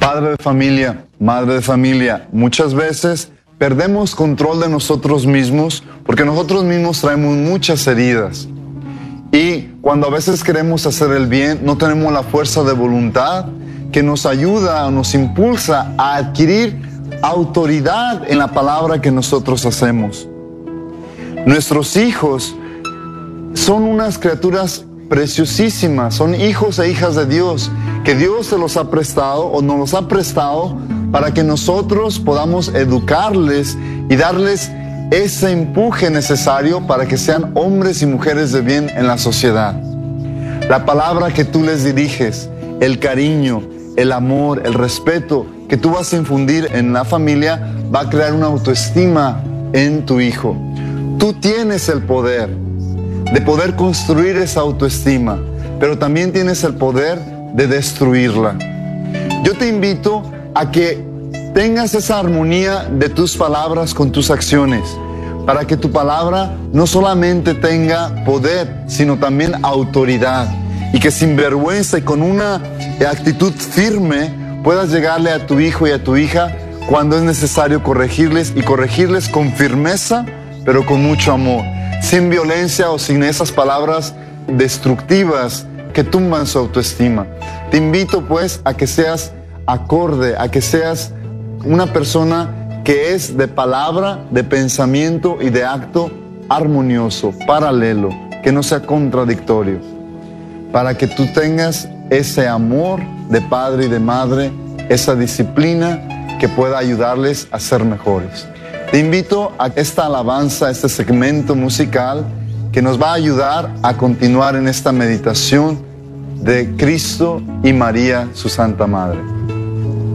Padre de familia, madre de familia, muchas veces perdemos control de nosotros mismos porque nosotros mismos traemos muchas heridas. Y cuando a veces queremos hacer el bien, no tenemos la fuerza de voluntad que nos ayuda o nos impulsa a adquirir autoridad en la palabra que nosotros hacemos. Nuestros hijos son unas criaturas preciosísimas, son hijos e hijas de Dios, que Dios se los ha prestado o nos los ha prestado para que nosotros podamos educarles y darles ese empuje necesario para que sean hombres y mujeres de bien en la sociedad. La palabra que tú les diriges, el cariño, el amor, el respeto que tú vas a infundir en la familia va a crear una autoestima en tu hijo. Tú tienes el poder de poder construir esa autoestima, pero también tienes el poder de destruirla. Yo te invito a que tengas esa armonía de tus palabras con tus acciones, para que tu palabra no solamente tenga poder, sino también autoridad, y que sin vergüenza y con una actitud firme puedas llegarle a tu hijo y a tu hija cuando es necesario corregirles, y corregirles con firmeza, pero con mucho amor, sin violencia o sin esas palabras destructivas que tumban su autoestima. Te invito pues a que seas acorde, a que seas una persona que es de palabra, de pensamiento y de acto armonioso, paralelo, que no sea contradictorio, para que tú tengas ese amor de padre y de madre, esa disciplina que pueda ayudarles a ser mejores. Te invito a esta alabanza, este segmento musical que nos va a ayudar a continuar en esta meditación de Cristo y María, su Santa Madre.